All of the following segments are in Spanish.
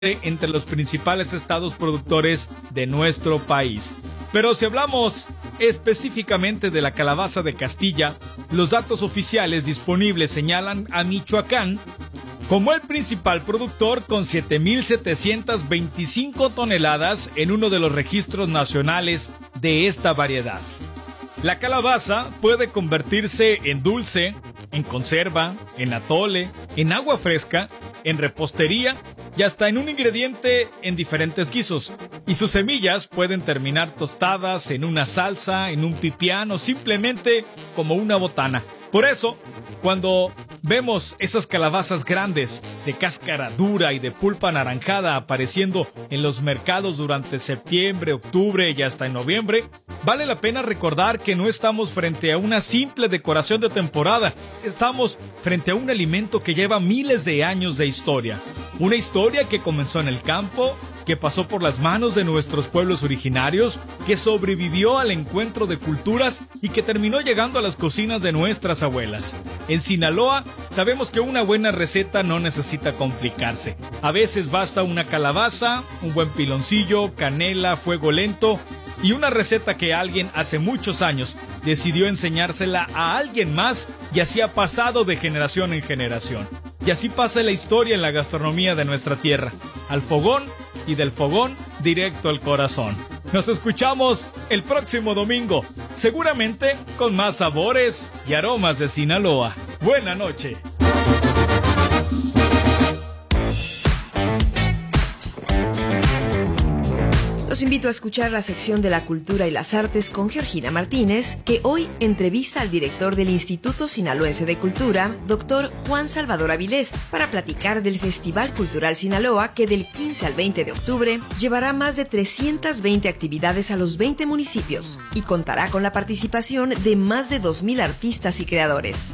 entre los principales estados productores de nuestro país. Pero si hablamos específicamente de la calabaza de Castilla, los datos oficiales disponibles señalan a Michoacán como el principal productor con 7,725 toneladas en uno de los registros nacionales de esta variedad. La calabaza puede convertirse en dulce, en conserva, en atole, en agua fresca, en repostería y hasta en un ingrediente en diferentes guisos. Y sus semillas pueden terminar tostadas en una salsa, en un pipián o simplemente como una botana. Por eso, cuando vemos esas calabazas grandes, de cáscara dura y de pulpa anaranjada apareciendo en los mercados durante septiembre, octubre y hasta en noviembre, vale la pena recordar que no estamos frente a una simple decoración de temporada. Estamos frente a un alimento que lleva miles de años de historia. Una historia que comenzó en el campo, que pasó por las manos de nuestros pueblos originarios, que sobrevivió al encuentro de culturas y que terminó llegando a las cocinas de nuestras abuelas. En Sinaloa sabemos que una buena receta no necesita complicarse. A veces basta una calabaza, un buen piloncillo, canela, fuego lento y una receta que alguien hace muchos años decidió enseñársela a alguien más y así ha pasado de generación en generación. Y así pasa la historia en la gastronomía de nuestra tierra. Al fogón y del fogón directo al corazón. Nos escuchamos el próximo domingo, seguramente con más sabores y aromas de Sinaloa. Buena noche. Los invito a escuchar la sección de la cultura y las artes con Georgina Martínez, que hoy entrevista al director del Instituto Sinaloense de Cultura, Dr. Juan Salvador Avilés, para platicar del Festival Cultural Sinaloa, que del 15 al 20 de octubre llevará más de 320 actividades a los 20 municipios y contará con la participación de más de 2,000 artistas y creadores.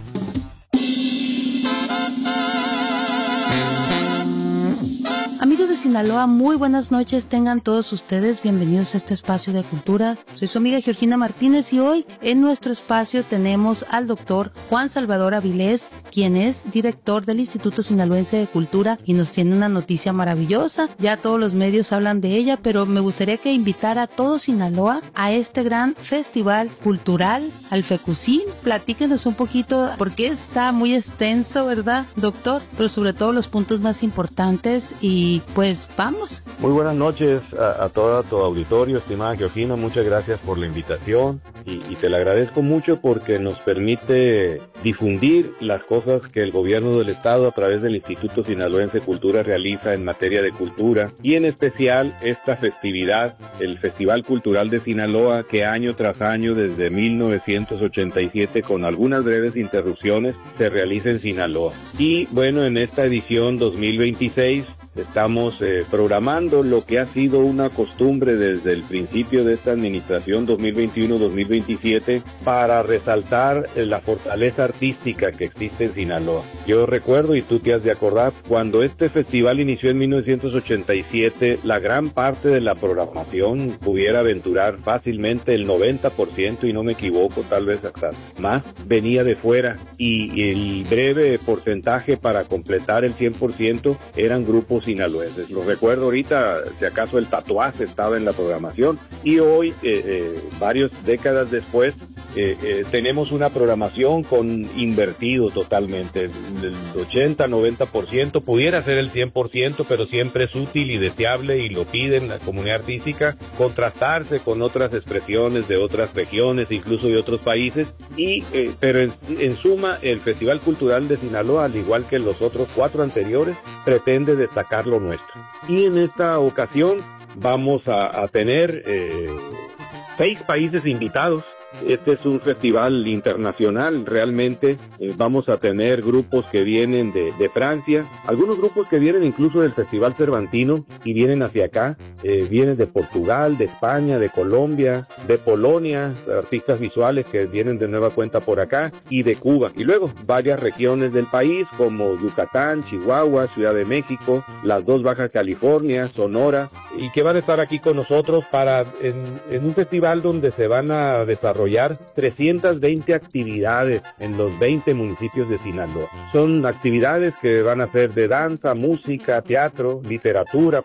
Amigos de Sinaloa, muy buenas noches, tengan todos ustedes bienvenidos a este espacio de cultura. Soy su amiga Georgina Martínez y hoy en nuestro espacio tenemos al doctor Juan Salvador Avilés, quien es director del Instituto Sinaloense de Cultura y nos tiene una noticia maravillosa. Ya todos los medios hablan de ella, pero me gustaría que invitara a todo Sinaloa a este gran festival cultural, al FECUCIN. Platíquenos un poquito, porque está muy extenso, ¿verdad, doctor? Pero sobre todo los puntos más importantes y pues vamos. Muy buenas noches a todo tu auditorio, estimada Georgina, muchas gracias por la invitación y te la agradezco mucho porque nos permite difundir las cosas que el gobierno del estado a través del Instituto Sinaloense de Cultura realiza en materia de cultura y en especial esta festividad, el Festival Cultural de Sinaloa, que año tras año desde 1987 con algunas breves interrupciones se realiza en Sinaloa. Y bueno, en esta edición 2026 estamos programando lo que ha sido una costumbre desde el principio de esta administración 2021-2027 para resaltar la fortaleza artística que existe en Sinaloa. Yo recuerdo, y tú te has de acordar, cuando este festival inició en 1987, la gran parte de la programación, pudiera aventurar fácilmente el 90%, y no me equivoco, tal vez hasta más, venía de fuera, y el breve porcentaje para completar el 100% eran grupos sinaloenses. Lo recuerdo ahorita, si acaso el Tatuaje estaba en la programación, y hoy, varias décadas después, tenemos una programación con invertido totalmente, el 80-90%, pudiera ser el 100%, pero siempre es útil y deseable, y lo piden la comunidad artística, contrastarse con otras expresiones de otras regiones, incluso de otros países, pero en suma, el Festival Cultural de Sinaloa, al igual que los otros 4 anteriores, pretende destacar lo nuestro. Y en esta ocasión vamos a tener 6 países invitados. Este es un festival internacional, realmente vamos a tener grupos que vienen de Francia, algunos grupos que vienen incluso del Festival Cervantino y vienen hacia acá, vienen de Portugal, de España, de Colombia, de Polonia, artistas visuales que vienen de nueva cuenta por acá, y de Cuba, y luego varias regiones del país como Yucatán, Chihuahua, Ciudad de México, las 2 Baja California, Sonora, y que van a estar aquí con nosotros en un festival donde se van a desarrollar desarrollar 320 actividades en los 20 municipios de Sinaloa. Son actividades que van a ser de danza, música, teatro, literatura,